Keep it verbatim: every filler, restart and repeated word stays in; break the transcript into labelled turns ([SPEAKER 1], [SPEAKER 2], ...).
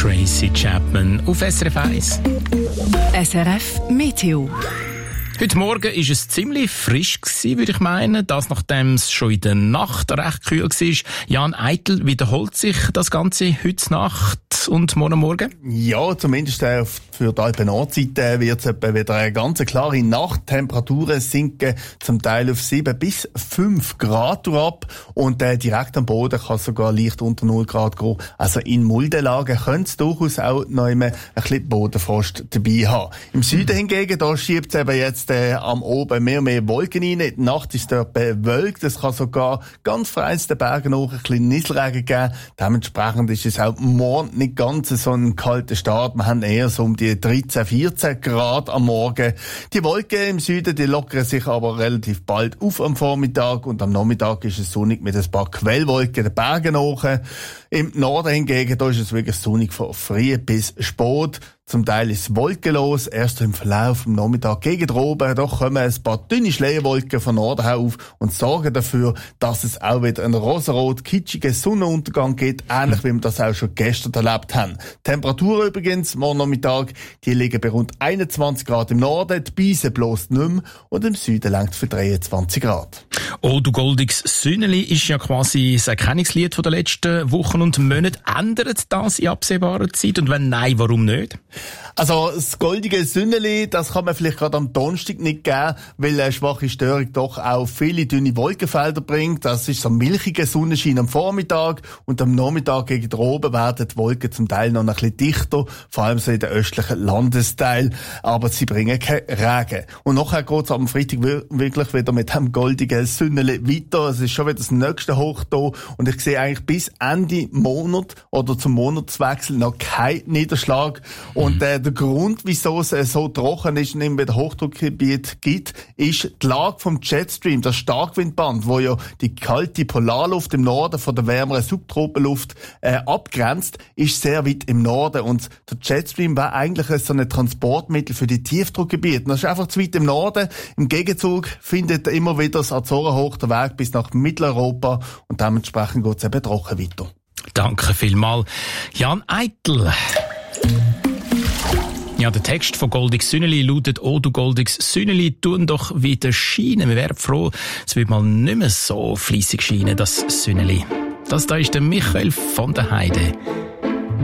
[SPEAKER 1] Tracy Chapman auf S R F eins.
[SPEAKER 2] S R F Meteo.
[SPEAKER 1] Heute Morgen war es ziemlich frisch, würde ich meinen. Das, nachdem es schon in der Nacht recht kühl war. Jan Eitel, wiederholt sich das Ganze heute Nacht und morgen Morgen?
[SPEAKER 3] Ja, zumindest äh, für die Alpen-Nordseite wird es etwa wieder eine ganz klare Nacht. Temperaturen sinken zum Teil auf sieben bis fünf Grad ab. Und äh, direkt am Boden kann es sogar leicht unter null Grad gehen. Also in Muldenlagen könnte es durchaus auch noch immer ein bisschen Bodenfrost dabei haben. Im Süden hingegen, da schiebt es eben jetzt Äh, am Oben mehr und mehr Wolken rein. Die Nacht ist dort bewölkt. Es kann sogar ganz freies den Bergen hoch ein bisschen Nieselregen geben. Dementsprechend ist es auch morgen nicht ganz so ein kalter Start. Wir haben eher so um die dreizehn, vierzehn Grad am Morgen. Die Wolken im Süden, die lockern sich aber relativ bald auf am Vormittag und am Nachmittag ist es sonnig mit ein paar Quellwolken den Bergen hoch. Im Norden hingegen, da ist es wirklich sonnig von früh bis spät. Zum Teil ist es wolkenlos, erst im Verlauf vom Nachmittag gegen oben, doch kommen ein paar dünne Schleierwolken von Norden her auf und sorgen dafür, dass es auch wieder einen rosarot kitschigen Sonnenuntergang gibt, ähnlich wie wir das auch schon gestern erlebt haben. Temperaturen übrigens, morgen Nachmittag, die liegen bei rund einundzwanzig Grad im Norden, die Beise bloß nicht mehr und im Süden längt für dreiundzwanzig Grad.
[SPEAKER 1] Oh, du goldiges Sünneli ist ja quasi das Erkennungslied von der letzten Wochen und Monate. Ändert das in absehbarer Zeit? Und wenn nein, warum nicht?
[SPEAKER 3] Also das goldige Sünneli, das kann man vielleicht gerade am Donnerstag nicht geben, weil eine schwache Störung doch auch viele dünne Wolkenfelder bringt. Das ist so ein milchiger Sonnenschein am Vormittag und am Nachmittag gegen oben werden die Wolken zum Teil noch ein bisschen dichter, vor allem so in den östlichen Landesteil, aber sie bringen keinen Regen. Und nachher geht es am Freitag wirklich wieder mit dem goldigen Sünneli weiter. Es ist schon wieder das nächste Hoch da und ich sehe eigentlich bis Ende Monat oder zum Monatswechsel noch keinen Niederschlag. Und äh, der Grund, wieso es äh, so trocken ist und immer wieder Hochdruckgebiet gibt, ist die Lage vom Jetstream, das Starkwindband, wo ja die kalte Polarluft im Norden von der wärmeren Subtropenluft äh, abgrenzt, ist sehr weit im Norden. Und der Jetstream war eigentlich so ein Transportmittel für die Tiefdruckgebiete. Das ist einfach zu weit im Norden. Im Gegenzug findet immer wieder das Azorenhoch den Weg bis nach Mitteleuropa und dementsprechend geht es eben trocken weiter.
[SPEAKER 1] Danke vielmals, Jan Eitel. Ja, der Text von Goldiges Sünneli lautet: «Oh, du goldiges Sünneli, tun doch wieder scheinen.» Wir wären froh, es wird mal nicht mehr so fleissig scheinen, das Sünneli. Das da ist der Michael von der Heide.